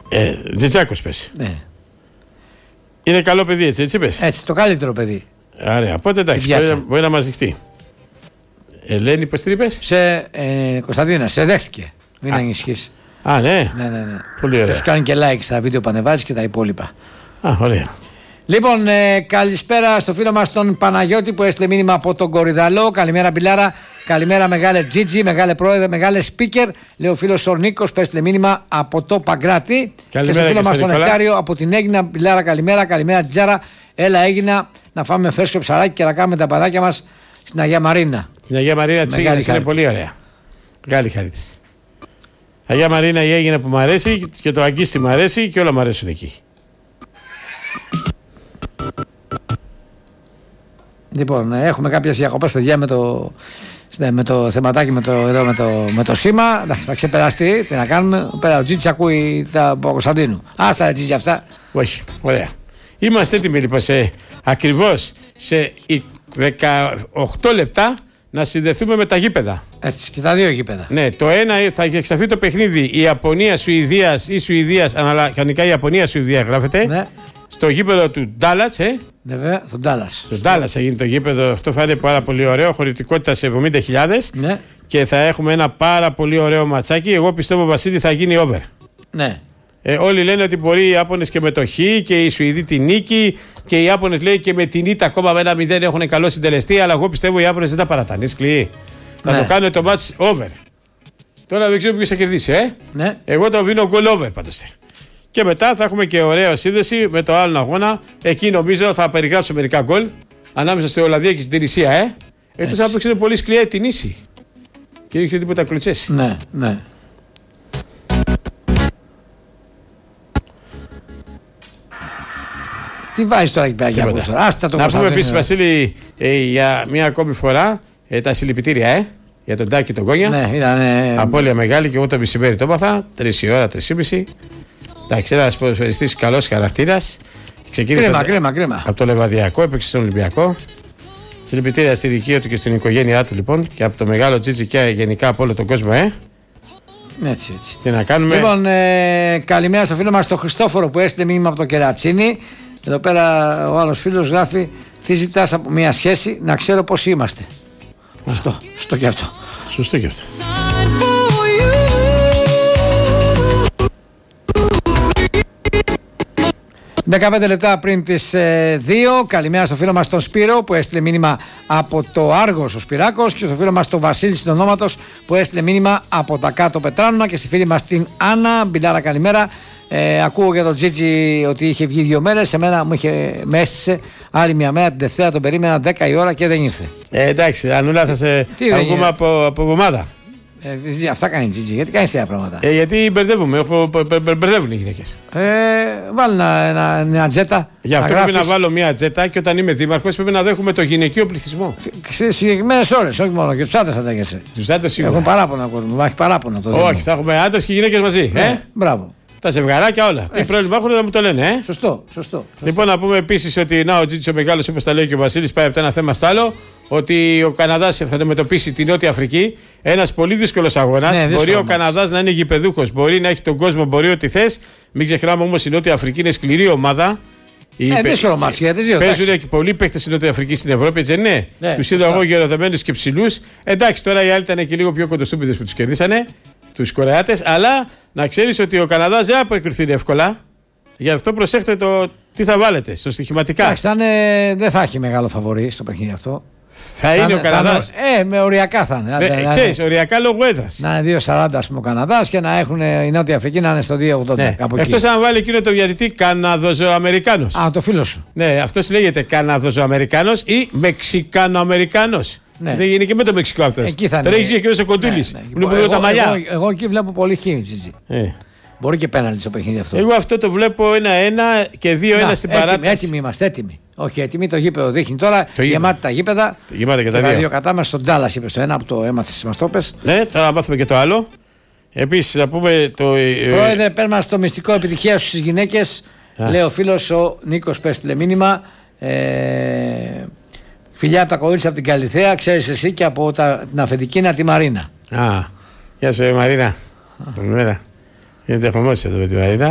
Τζιτζάκος πες. Ναι. Είναι καλό παιδί, έτσι πες. Έτσι, το καλύτερο παιδί. Ωραία, οπότε εντάξει, μπορεί να μας δειχτεί. Ελένη, πώς την είπες? Κωνσταντίνα, σε δέχτηκε. Μην ανησυχείς. Α, ναι. Ναι. Πολύ ωραία. Και σου κάνει και like στα βίντεο που ανεβάζει και τα υπόλοιπα. Α, ωραία. Λοιπόν, καλησπέρα στο φίλο μας τον Παναγιώτη που έστειλε μήνυμα από τον Κορυδαλό. Καλημέρα, Μπιλάρα. Καλημέρα, μεγάλε Τζίτζι, μεγάλε πρόεδρε, μεγάλε speaker. Λέει ο φίλος ο Νίκος που έστειλε μήνυμα από το Παγκράτη. Καλημέρα, και στο φίλο μας τον Νεκτάριο από την Έγινα. Μπιλάρα, καλημέρα. Καλημέρα, Τζάρα. Έλα, Έγινα να φάμε φρέσκο ψαράκι και να κάνουμε τα παδάκια μας στην Αγία Μαρίνα. Στην Αγία Μαρίνα της Έγινας είναι πολύ ωραία. Μεγάλη χάρη της. Αγία Μαρίνα η Έγινα που μου αρέσει και το Αγκίστη μου αρέσει και όλα μου αρέσουν εκεί. Λοιπόν, έχουμε κάποιες διακοπές, παιδιά, με το θεματάκι με το σήμα. Θα ξεπεραστεί, τι να κάνουμε. Πέρα ο Τζίτζι ακούει τα Κωνσταντίνου. Άστα Τζίτζι αυτά. Όχι, ωραία. Είμαστε έτοιμοι λοιπόν ακριβώς σε 18 λεπτά να συνδεθούμε με τα γήπεδα. Έτσι, και τα δύο γήπεδα. Ναι, το ένα θα εξαφεί το παιχνίδι η Ιαπωνία-Σουηδίας ή Σουηδίας, κανονικά Ιαπωνία-Σουηδία γράφεται. Ναι. Στο γήπεδο του Ντάλατς, Ναι, βέβαια, τον Ντάλλας. Στο Ντάλλας έγινε το γήπεδο, αυτό θα είναι πάρα πολύ ωραίο. Χωρητικότητα σε 70.000. Ναι. Και θα έχουμε ένα πάρα πολύ ωραίο ματσάκι. Εγώ πιστεύω, Βασίλη, θα γίνει over. Ναι. Όλοι λένε ότι μπορεί οι Ιάπωνες και με το Χ και οι Σουηδοί τη νίκη και οι Ιάπωνες λέει και με την ήττα ακόμα με 1-0 έχουν καλό συντελεστή. Αλλά εγώ πιστεύω οι Ιάπωνες δεν τα παρατάνε. Σκληροί. Θα το κάνουν το match over. Τώρα δεν ξέρω ποιος θα κερδίσει, Ναι. Εγώ το δίνω goal over πάντως. Και μετά θα έχουμε και ωραία σύνδεση με το άλλο αγώνα. Εκεί νομίζω θα περιγράψω μερικά γκολ ανάμεσα στη Ολλανδία και στην Τινησία. Εκτός αν παίξουν πολύ σκληρά την ίση. Και δεν είχε τίποτα κλωτσές. Ναι. Τι βάζεις τώρα εκεί πέρα για αυτό? Να πούμε επίσης, Βασίλη, για μια ακόμη φορά τα συλληπιτήρια για τον Τάκη τον Κόνια. Ναι, ήταν. Απώλεια μεγάλη και εγώ το μεσημέρι το έπαθα. 3 η ώρα, 3.30. Εντάξει, ένας ποδοσφαιριστής καλός χαρακτήρας. Κρίμα. Από το Λεβαδιακό, έπαιξε στον Ολυμπιακό. Συλληπιτήρια στη δικία του και στην οικογένειά του λοιπόν. Και από το μεγάλο Τζίτζι και γενικά από όλο τον κόσμο, Έτσι. Τι να κάνουμε. Λοιπόν, καλημέρα στο φίλο μας τον Χριστόφορο που έστειλε μήνυμα από το Κερατσίνι. Εδώ πέρα ο άλλος φίλος γράφει: τι ζητάς από μια σχέση, να ξέρω πώς είμαστε. Σωστό και αυτό. 15 λεπτά πριν τις 2. Καλημέρα στο φίλο μας τον Σπύρο που έστειλε μήνυμα από το Άργος ο Σπυράκος και στο φίλο μας τον Βασίλη Συντονόματος που έστειλε μήνυμα από τα κάτω Πετράνωνα και στη φίλη μας την Άννα. Μπιλάρα, καλημέρα. Ακούω για τον Τζίτζι ότι είχε βγει 2 μέρες. Εμένα με έστησε άλλη μια μέρα, την Δευτέρα τον περίμενα 10 η ώρα και δεν ήρθε. Εντάξει, Ανούλα, θα σε αργούμε από εβδομάδα. Αυτά κάνει η Τζίτζι. Γιατί κάνει τέτοια πράγματα? Γιατί μπερδεύουν οι γυναίκες. Βάλει μια τζέτα. Γι' αυτό πρέπει να βάλω μια τζέτα και όταν είμαι δήμαρχος πρέπει να δέχομαι το γυναικείο πληθυσμό. Σε συγκεκριμένες ώρες, όχι μόνο. Και τους άντρες θα δέχεσαι. Τους άντρες σίγουρα. Έχουν παράπονα κόσμο. Έχει παράπονα το Δήμο. Όχι, θα έχουμε άντρες και γυναίκες μαζί. Μπράβο. Τα ζευγαράκια όλα. Τι πρόβλημα έχουν να μου το λένε, Σωστό. Λοιπόν, να πούμε επίσης ότι ο Τζίτζι ο μεγάλος, όπως τα λέει και ο Βασίλης, πάει από το ένα θέμα στο άλλο. Ότι ο Καναδάς θα αντιμετωπίσει τη Νότια Αφρική. Ένας πολύ δύσκολος αγώνας. Μπορεί ο Καναδάς να είναι γηπεδούχος, μπορεί να έχει τον κόσμο, μπορεί ό,τι θες. Μην ξεχνάμε όμως η Νότια Αφρική είναι σκληρή ομάδα. Παίζουν και πολλοί παίκτες στην Νότια Αφρική στην Ευρώπη, έτσι δεν είναι? Τους είδα εγώ γεροδεμένους και ψηλούς. Εντάξει, τώρα οι άλλοι ήταν και λίγο πιο κοντοστούπιδες που τους κερδίσανε, τους Κορεάτες. Αλλά να ξέρεις ότι ο Καναδάς δεν αποκριθεί εύκολα. Γι' αυτό προσέχετε τι θα βάλετε στο στοιχηματικά. Εντάξει, δεν θα έχει μεγάλο φαβορί στο παιχνίδι αυτό. Θα είναι ο Καναδάς. Με οριακά θα είναι. Ξέρεις, οριακά λόγω έδρας. Να είναι 2,40 ας πούμε ο Καναδάς και να έχουν η Νότια Αφρική να είναι στο 2,80. Ναι. Εκτός αν βάλει εκείνο το διαιτητή Καναδοζοαμερικάνος. Το φίλο σου. Ναι, αυτός λέγεται Καναδοζοαμερικάνος ή Μεξικανοαμερικάνος. Ναι. Δεν γίνει και με το Μεξικό αυτός. Τώρα έχει εκείνος ο Κοντούλης. Τα μαλλιά. Εγώ εκεί βλέπω πολύ χίμη. Μπορεί και πέναλτι στο παιχνίδι αυτό. Εγώ αυτό το βλέπω 1-1 και 2-1 στην παράταση. Έτοιμοι είμαστε, έτοιμοι. Όχι, έτοιμοι, το γήπεδο δείχνει τώρα. Γεμάτα τα γήπεδα. Γεμάτα και τα δύο κατάμεσα στον Ντάλλας, είπε στο ένα από το έμαθες, μας το πες. Ναι, τώρα να μάθουμε και το άλλο. Επίσης, να πούμε το. Πρόεδρε, πες μας το μυστικό επιτυχία σου στις γυναίκες. Λέει ο φίλος ο Νίκος, πες τηλεμήνυμα. Φιλιά από τα κορίτσια από την Καλιθέα, ξέρεις εσύ και από την αφεντικίνα τη Μαρίνα. Γεια σου, Μαρίνα. Καλημέρα. Είναι τεχομός εδώ με τη Μαρίνα.